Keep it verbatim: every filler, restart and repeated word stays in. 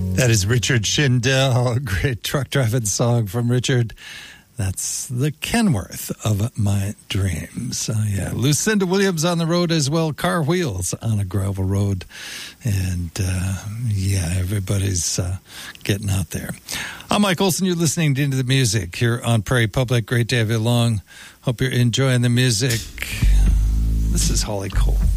That is Richard Shindell, a great truck driving song from Richard. That's the Kenworth of My Dreams. Uh, yeah, Lucinda Williams on the road as well. Car Wheels on a gravel road. And, uh, yeah, everybody's uh, getting out there. I'm Mike Olson. You're listening to Into the Music here on Prairie Public. Great to have you along. Hope you're enjoying the music. This is Holly Cole.